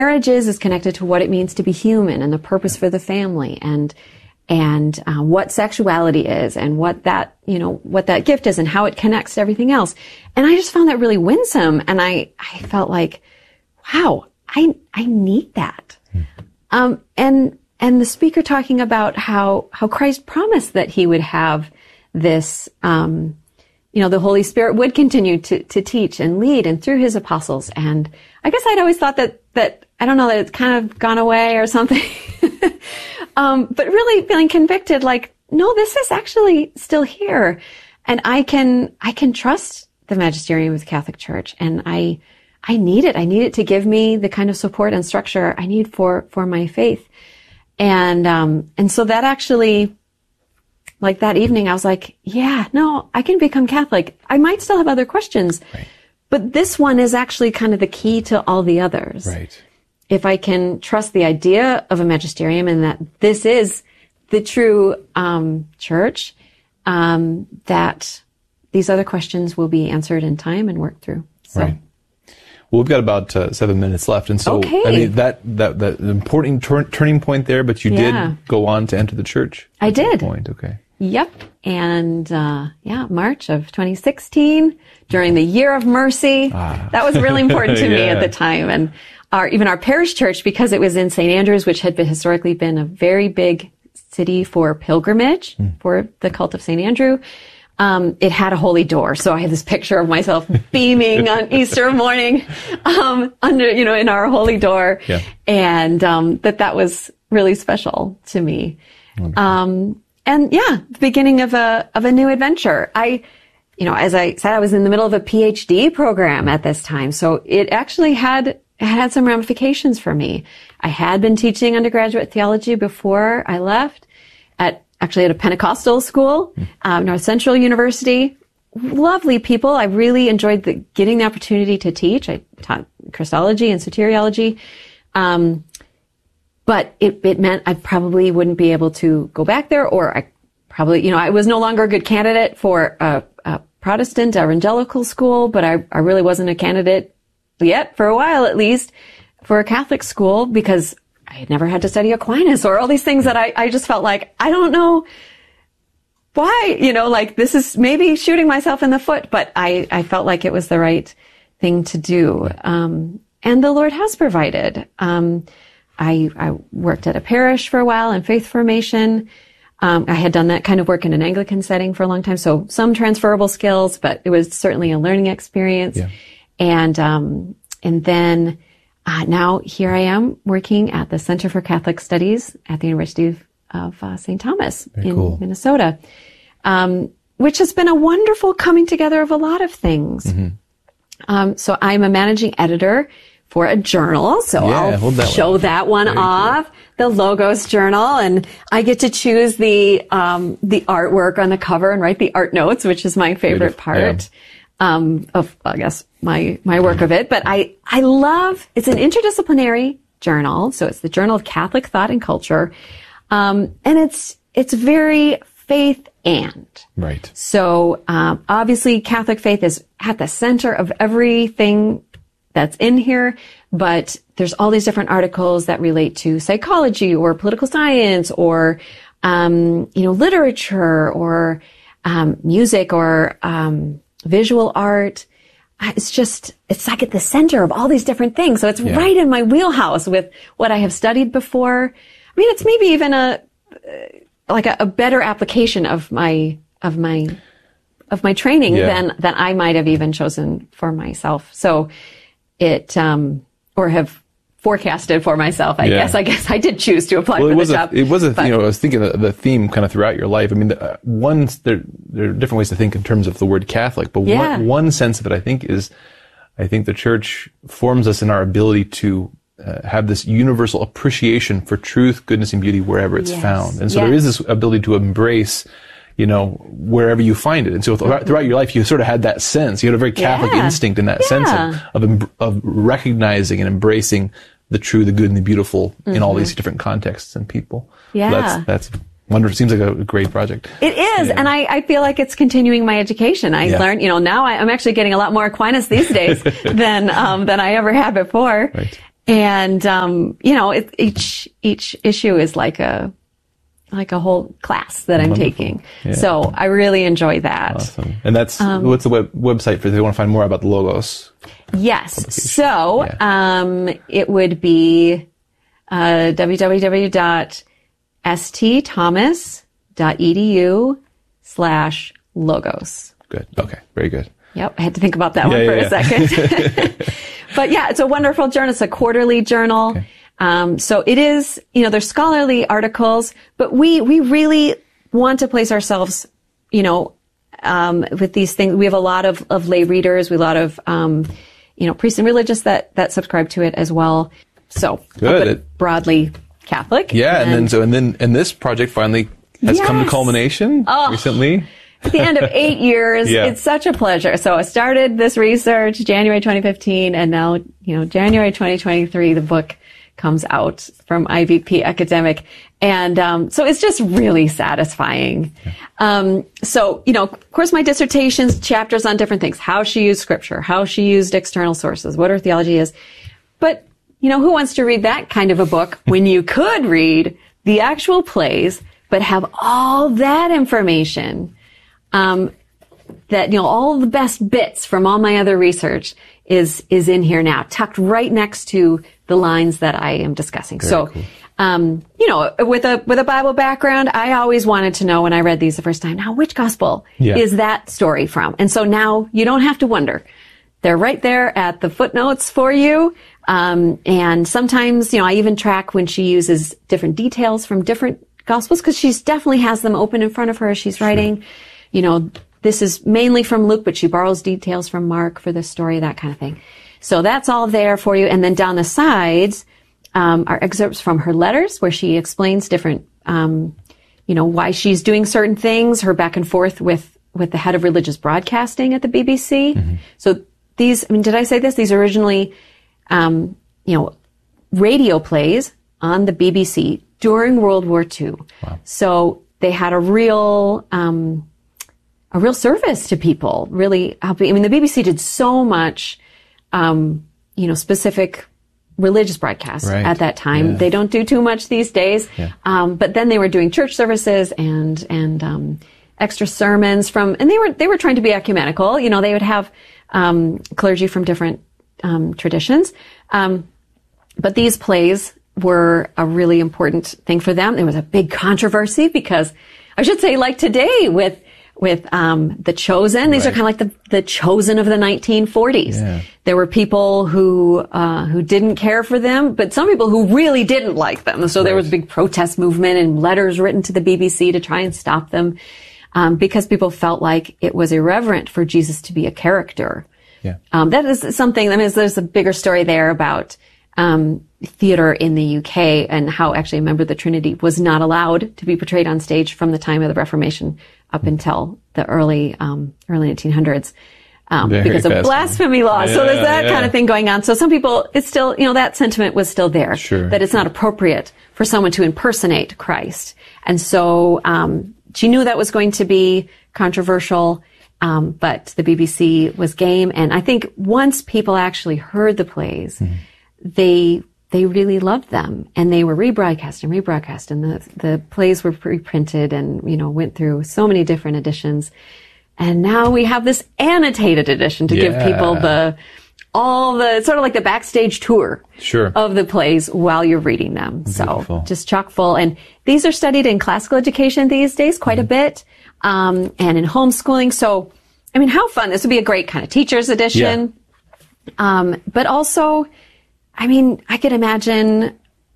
marriage is connected to what it means to be human and the purpose for the family and what sexuality is and what that gift is and how it connects to everything else. And I just found that really winsome. And I felt like, wow, I need that. And the speaker talking about how Christ promised that he would have this, the Holy Spirit would continue to teach and lead and through his apostles. And I guess I'd always thought that I don't know, that it's kind of gone away or something. But really feeling convicted, like, no, this is actually still here. And I can trust the magisterium of the Catholic Church. And I need it. I need it to give me the kind of support and structure I need for my faith. And so that actually, like that evening, I was like, yeah, no, I can become Catholic. I might still have other questions, right, but this one is actually kind of the key to all the others. Right. If I can trust the idea of a magisterium and that this is the true church, that these other questions will be answered in time and worked through. So. Right. Well, we've got about 7 minutes left, and so okay. I mean that important turning point there. But you did go on to enter the church. I did. That point, okay. Yep, and March of 2016 during the Year of Mercy. That was really important to me at the time, and even our parish church, because it was in St. Andrews, which had historically been a very big city for pilgrimage for the cult of St. Andrew. It had a holy door. So I had this picture of myself beaming on Easter morning, in our holy door. Yeah. And, that was really special to me. The beginning of a new adventure. As I said, I was in the middle of a PhD program at this time. So it actually had some ramifications for me. I had been teaching undergraduate theology before I left at a Pentecostal school, North Central University. Lovely people. I really enjoyed getting the opportunity to teach. I taught Christology and soteriology. But it meant I probably wouldn't be able to go back there, or I was no longer a good candidate for a Protestant evangelical school, but I really wasn't a candidate yet, for a while at least, for a Catholic school, because I had never had to study Aquinas or all these things that I just felt like, I don't know why, this is maybe shooting myself in the foot, but I felt like it was the right thing to do. And the Lord has provided. I worked at a parish for a while in faith formation. I had done that kind of work in an Anglican setting for a long time. So some transferable skills, but it was certainly a learning experience. Yeah. And then, now here I am working at the Center for Catholic Studies at the University of St. Thomas in Minnesota, which has been a wonderful coming together of a lot of things. Mm-hmm. So I'm a managing editor for a journal, so I'll show that one off, the Logos Journal, and I get to choose the artwork on the cover and write the art notes, which is my favorite part. Of, I guess, my work of it. But I love, it's an interdisciplinary journal. So it's the Journal of Catholic Thought and Culture. And it's very faith and. Right. So, obviously Catholic faith is at the center of everything that's in here, but there's all these different articles that relate to psychology or political science or, literature or, music or, visual art. It's like at the center of all these different things. So it's right in my wheelhouse with what I have studied before. I mean, it's maybe even a better application of my training than I might have even chosen for myself. So or have forecasted for myself, I guess. I guess I did choose to apply for the job. I was thinking of the theme kind of throughout your life. I mean, there are different ways to think in terms of the word Catholic, but one sense of it, I think the church forms us in our ability to have this universal appreciation for truth, goodness, and beauty wherever it's found. And so there is this ability to embrace, wherever you find it. And so throughout your life, you sort of had that sense. You had a very Catholic instinct in that sense of recognizing and embracing the true, the good, and the beautiful in all these different contexts and people. Yeah. So that's wonderful. Seems like a great project. It is. Yeah. And I feel like it's continuing my education. I learned, now I'm actually getting a lot more Aquinas these days than I ever had before. Right. And, each issue is like a whole class that I'm Wonderful. taking. Yeah. So I really enjoy that. Awesome. And that's, what's the website for if they want to find more about the Logos? Yes. So, it would be, www.stthomas.edu/logos. Good. Okay. Very good. Yep. I had to think about that one for a second. But yeah, it's a wonderful journal. It's a quarterly journal. Okay. So it is, there's scholarly articles, but we really want to place ourselves, with these things. We have a lot of lay readers. We have a lot of, priests and religious that subscribe to it as well. So good. Broadly Catholic. Yeah. And this project finally has come to culmination recently. At the end of 8 years, It's such a pleasure. So I started this research January 2015, and now, January 2023, the book comes out from IVP Academic. And so it's just really satisfying. So, of course, my dissertation's chapters on different things, how she used scripture, how she used external sources, what her theology is. But, who wants to read that kind of a book when you could read the actual plays, but have all that information? That, all the best bits from all my other research is in here now, tucked right next to the lines that I am discussing. Very cool. With a Bible background, I always wanted to know when I read these the first time, now which gospel is that story from? And so now you don't have to wonder. They're right there at the footnotes for you. And sometimes, I even track when she uses different details from different gospels, because she definitely has them open in front of her as she's writing. This is mainly from Luke, but she borrows details from Mark for this story, that kind of thing. So that's all there for you. And then down the sides, are excerpts from her letters where she explains different, why she's doing certain things, her back and forth with the head of religious broadcasting at the BBC. Mm-hmm. So these, did I say this? These are originally, radio plays on the BBC during World War II. Wow. So they had a real service to people, really helping. The BBC did so much, specific religious broadcasts at that time. Yeah. They don't do too much these days. Yeah. But then they were doing church services and extra sermons and they were trying to be ecumenical. They would have, clergy from different, traditions. But these plays were a really important thing for them. There was a big controversy because, I should say, like today with The Chosen. These are kind of like the Chosen of the 1940s. Yeah. There were people who didn't care for them, but some people who really didn't like them. So there was a big protest movement and letters written to the BBC to try and stop them, because people felt like it was irreverent for Jesus to be a character. Yeah. That is something, there's a bigger story there about, theater in the UK and how actually a member of the Trinity was not allowed to be portrayed on stage from the time of the Reformation up until the early 1900s, because of blasphemy laws. Yeah, so there's that kind of thing going on. So some people, it's still, that sentiment was still there, that it's not appropriate for someone to impersonate Christ. And so, she knew that was going to be controversial. But the BBC was game. And I think once people actually heard the plays, they really loved them, and they were rebroadcast, and the plays were reprinted and, went through so many different editions. And now we have this annotated edition to give people all the sort of like the backstage tour of the plays while you're reading them. Beautiful. So just chock full. And these are studied in classical education these days quite a bit, and in homeschooling. So, how fun. This would be a great kind of teacher's edition. Yeah. But also, I could imagine,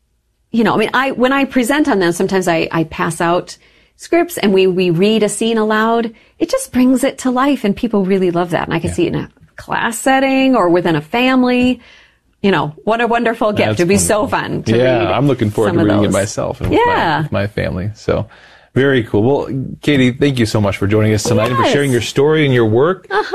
when I present on them, sometimes I pass out scripts and we read a scene aloud. It just brings it to life, and people really love that. And I can see it in a class setting or within a family. What a wonderful gift. It'd be so fun to read. Yeah, I'm looking forward to reading it myself and with my family. So very cool. Well, Katie, thank you so much for joining us tonight and for sharing your story and your work. As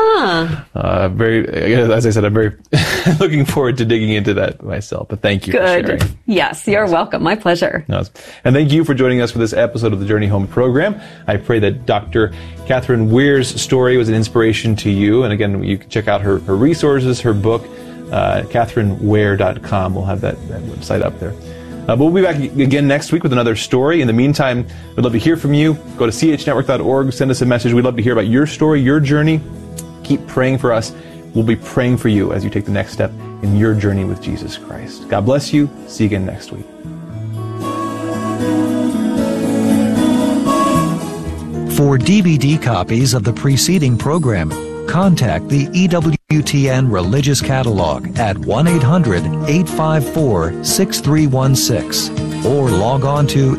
I said, I'm very looking forward to digging into that myself. But thank you for sharing. Yes, you're welcome. My pleasure. And thank you for joining us for this episode of the Journey Home program. I pray that Dr. Catherine Weir's story was an inspiration to you. And again, you can check out her resources, her book, catherineware.com. We'll have that website up there. But we'll be back again next week with another story. In the meantime, we'd love to hear from you. Go to chnetwork.org, send us a message. We'd love to hear about your story, your journey. Keep praying for us. We'll be praying for you as you take the next step in your journey with Jesus Christ. God bless you. See you again next week. For DVD copies of the preceding program, contact the EWTN Religious Catalog at 1-800-854-6316 or log on to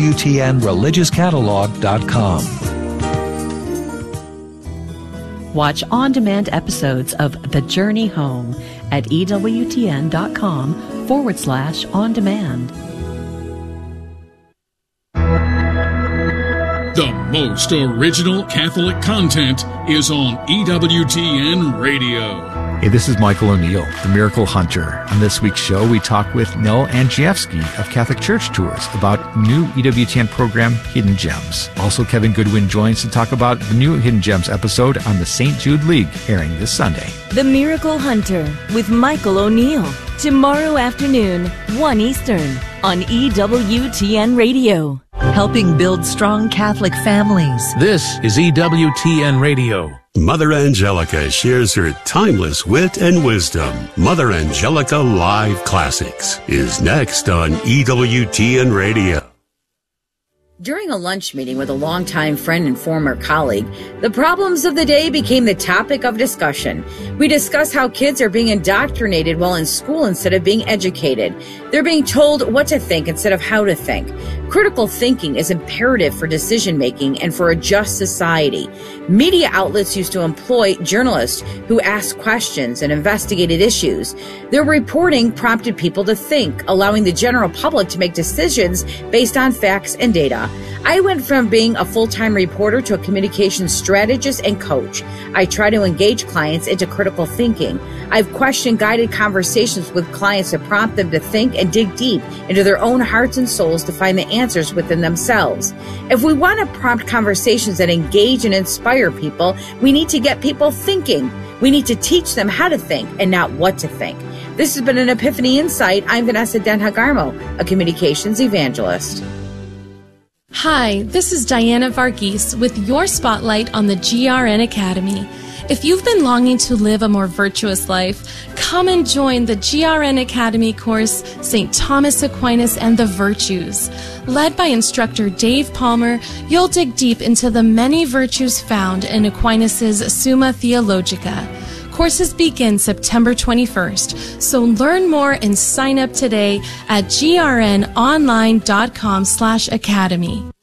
EWTNReligiousCatalog.com. Watch on-demand episodes of The Journey Home at EWTN.com/on-demand. The most original Catholic content is on EWTN Radio. Hey, this is Michael O'Neill, the Miracle Hunter. On this week's show, we talk with Nell Andrzejewski of Catholic Church Tours about new EWTN program, Hidden Gems. Also, Kevin Goodwin joins to talk about the new Hidden Gems episode on the St. Jude League, airing this Sunday. The Miracle Hunter with Michael O'Neill. Tomorrow afternoon, 1 Eastern, on EWTN Radio. Helping build strong Catholic families. This is EWTN Radio. Mother Angelica shares her timeless wit and wisdom. Mother Angelica Live Classics is next on EWTN Radio. During a lunch meeting with a longtime friend and former colleague, the problems of the day became the topic of discussion. We discussed how kids are being indoctrinated while in school instead of being educated. They're being told what to think instead of how to think. Critical thinking is imperative for decision making and for a just society. Media outlets used to employ journalists who asked questions and investigated issues. Their reporting prompted people to think, allowing the general public to make decisions based on facts and data. I went from being a full-time reporter to a communications strategist and coach. I try to engage clients into critical thinking. I've question-guided conversations with clients to prompt them to think and dig deep into their own hearts and souls to find the answers within themselves. If we want to prompt conversations that engage and inspire people, we need to get people thinking. We need to teach them how to think and not what to think. This has been an Epiphany Insight. I'm Vanessa Denhagarmo, a communications evangelist. Hi, this is Diana Varghese with your spotlight on the GRN Academy. If you've been longing to live a more virtuous life, come and join the GRN Academy course, St. Thomas Aquinas and the Virtues. Led by instructor Dave Palmer, you'll dig deep into the many virtues found in Aquinas' Summa Theologica. Courses begin September 21st, so learn more and sign up today at grnonline.com/academy.